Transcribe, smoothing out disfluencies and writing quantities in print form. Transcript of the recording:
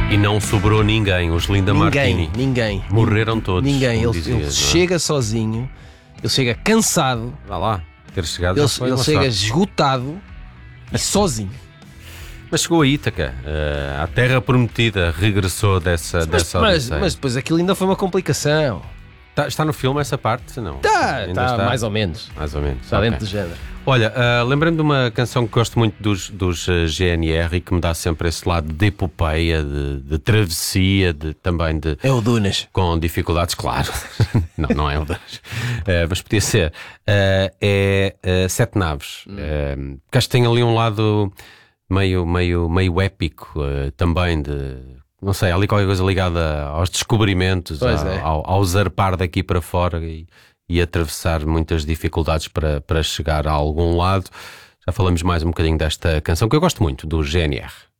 E não sobrou ninguém, os Linda Martini. Ninguém. Morreram todos. Ninguém. como Ele dizias, não é? chega sozinho, ele chega cansado, Vá lá, ter chegado ele já foi uma chega sorte. esgotado e sozinho. Mas chegou a Ítaca, a terra prometida, regressou dessa odisseia. Mas depois aquilo ainda foi uma complicação. Está no filme essa parte? Não. Ainda Está mais ou menos. Mais ou menos. Está ok. dentro do género. Olha, lembrei-me de uma canção que gosto muito dos GNR e que me dá sempre esse lado de epopeia, de travessia, também de... É o Dunas. Com dificuldades, claro. não é o Dunas. Mas podia ser. Sete Naves. Porque acho que tem ali um lado meio épico também de... Não sei, há ali qualquer coisa ligada aos descobrimentos, ao zarpar daqui para fora e atravessar muitas dificuldades para chegar a algum lado. Já falamos mais um bocadinho desta canção que eu gosto muito, do GNR.